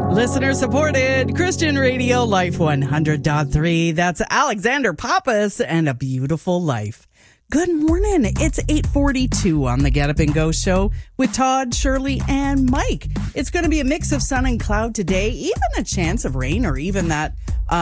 Listener supported Christian Radio Life 100.3. That's Alexander Pappas and A Beautiful Life. Good morning. It's 8:42 on the Get Up and Go show with Todd, Shirley, and Mike. It's going to be a mix of sun and cloud today, even a chance of rain or even that